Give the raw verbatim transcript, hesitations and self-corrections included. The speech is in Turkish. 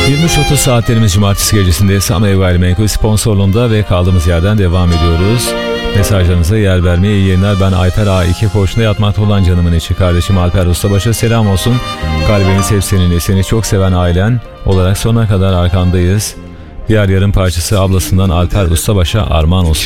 yirmi üç otuz saatlerimiz cumartesi gecesinde Samay Gayrimenkul sponsorluğunda ve kaldığımız yerden devam ediyoruz. Mesajlarınıza yer vermeye iyi yayınlar. Ben Alper A iki Koç'ta yatmakta olan canımın içi kardeşim Alper Ustabaş'a selam olsun. Kalbiniz hep seninle, seni çok seven ailen olarak sonuna kadar arkandayız. Diğer yarım parçası ablasından Alper Ustabaş'a armağan olsun.